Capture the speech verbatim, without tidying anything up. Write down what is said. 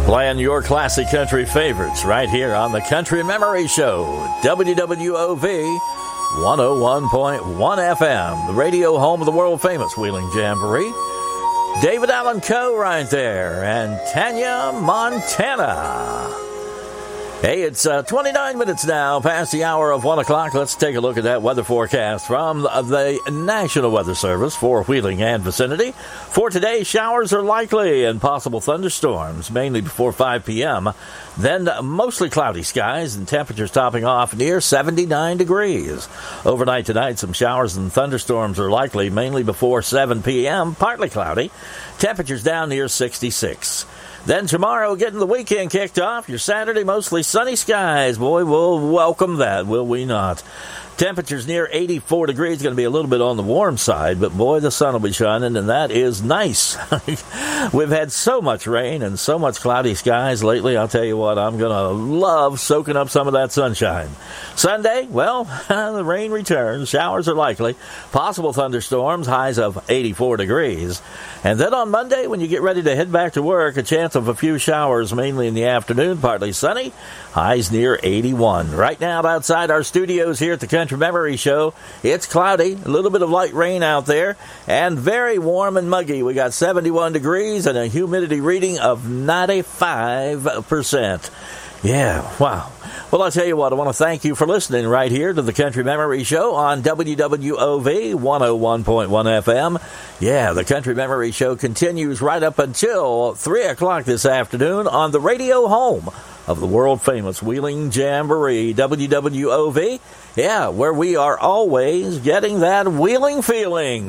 Playing your classic country favorites right here on the Country Memory Show, W W O V one oh one point one F M, the radio home of the world-famous Wheeling Jamboree. David Allan Coe right there, and Tanya Montana. Hey, it's uh, twenty-nine minutes now past the hour of one o'clock. Let's take a look at that weather forecast from the National Weather Service for Wheeling and vicinity. For today, showers are likely and possible thunderstorms, mainly before five p.m. Then mostly cloudy skies and temperatures topping off near seventy-nine degrees. Overnight tonight, some showers and thunderstorms are likely, mainly before seven p.m., partly cloudy. Temperatures down near sixty-six. Then tomorrow, getting the weekend kicked off, your Saturday, mostly sunny skies. Boy, we'll welcome that, will we not? Temperatures near eighty-four degrees, going to be a little bit on the warm side, but boy, the sun will be shining, and that is nice. We've had so much rain and so much cloudy skies lately. I'll tell you what, I'm going to love soaking up some of that sunshine. Sunday, well, the rain returns. Showers are likely. Possible thunderstorms, highs of eighty-four degrees. And then on Monday, when you get ready to head back to work, a chance of a few showers, mainly in the afternoon, partly sunny. Highs near eighty-one. Right now, outside our studios here at the Country Memory Show, it's cloudy, a little bit of light rain out there, and very warm and muggy. We got seventy-one degrees and a humidity reading of ninety-five percent. Yeah, wow. Well, I'll tell you what, I want to thank you for listening right here to the Country Memory Show on W W O V one oh one point one F M. Yeah, the Country Memory Show continues right up until three o'clock this afternoon on the radio home of the world-famous Wheeling Jamboree, W W O V. Yeah, where we are always getting that wheeling feeling.